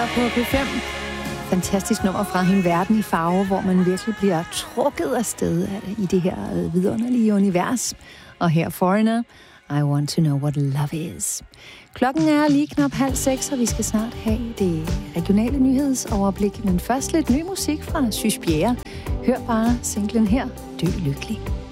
på P5. Fantastisk nummer fra hende, Verden i farve, hvor man virkelig bliver trukket afsted i det her vidunderlige univers. Og her Foreigner, I want to know what love is. Klokken er lige knap 5:30, og vi skal snart have det regionale nyhedsoverblik. Men først lidt ny musik fra Sys Bjerre. Hør bare singlen her, Dø lykkelig.